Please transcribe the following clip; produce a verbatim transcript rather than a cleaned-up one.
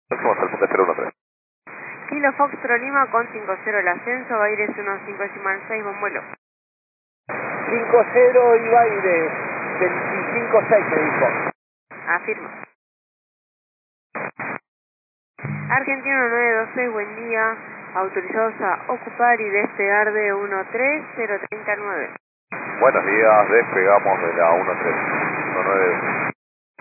Somos al Punta cero uno tres. Kilo Foxtrot Lima con cinco cero el ascenso, Baires uno cinco decimal seis, buen vuelo. cinco cero y Baires, veinticinco seis me dijo. Afirmo. Argentino nueve dos seis, buen día. Autorizados a ocupar y despegar de uno tres cero tres nueve. Buenos días, despegamos de la uno tres uno nueve.